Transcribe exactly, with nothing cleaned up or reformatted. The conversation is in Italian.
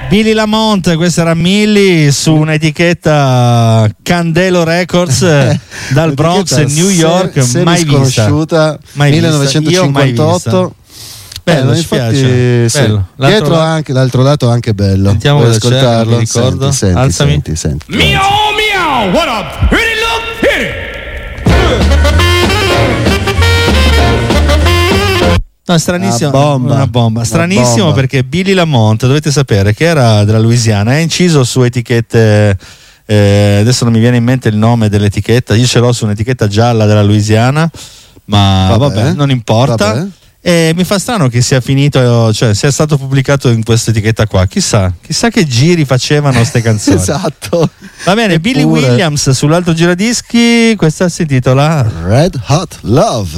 Billy Lamont, questa era Millie su un'etichetta Candelo Records dal Bronx, New York, se, mai sconosciuta, mai millenovecentocinquantotto. Bello, eh, ci infatti, piace. sì. Bello. L'altro Dietro lato... anche l'altro lato anche bello. Sentiamo Vuoi cosa c'è, ascoltarlo? non mi ricordo. Senti, senti, Alzami. senti, senti. Meow meow, what up? Pretty look, hit it. No, stranissimo, Una bomba. una bomba. Stranissimo Una bomba. perché Billy Lamont, dovete sapere che era della Louisiana, è inciso su etichette, eh, adesso non mi viene in mente il nome dell'etichetta, io ce l'ho su un'etichetta gialla della Louisiana, ma vabbè, Vabbè, non importa. vabbè. E mi fa strano che sia finito, cioè sia stato pubblicato in questa etichetta qua. Chissà, chissà che giri facevano ste canzoni. Esatto. Va bene, Eppure. Billy Williams sull'altro giradischi, questa si intitola Red Hot Love.